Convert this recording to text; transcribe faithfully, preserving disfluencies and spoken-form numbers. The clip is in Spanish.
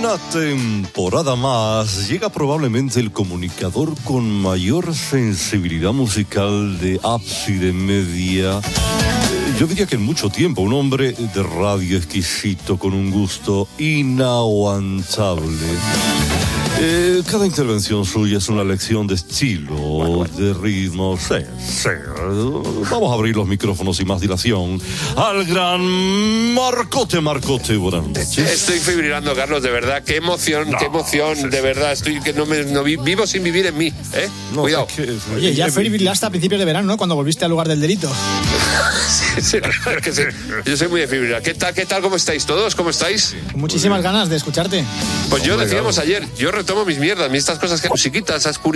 una temporada más llega probablemente el comunicador con mayor sensibilidad musical de Ábside Media. Yo diría que en mucho tiempo, un hombre de radio exquisito con un gusto inaguantable. Eh, cada intervención suya es una lección de estilo, bueno, bueno. de ritmo. Sí, sí. Vamos a abrir los micrófonos sin más dilación al gran Marcote. Marcote, buenas noches. Estoy fibrilando, Carlos, de verdad. Qué emoción, no, qué emoción, sí, de verdad. Estoy que no me no vivo sin vivir en mí, ¿eh? No, Cuidado. Es que, es, Oye, ya fibrilaste a principios de verano, ¿no? Cuando volviste al lugar del delito. sí, sí, es que sí. Yo soy muy de fibrilar. ¿Qué tal, qué tal? ¿Cómo estáis todos? ¿Cómo estáis? Con muchísimas ganas de escucharte. Pues yo decíamos ayer, yo retomo mis mierdas, mis estas cosas que musiquitas, esas